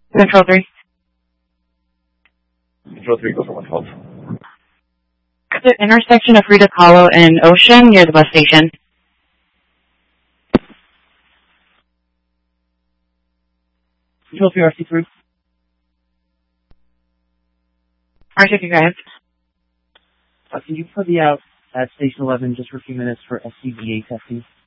Control 3. Control 3, go for 112. The intersection of Frida Kahlo and Ocean near the bus station. Control 3, RC3. R65. Can you put me out at Station 11 just for a few minutes for SCBA testing?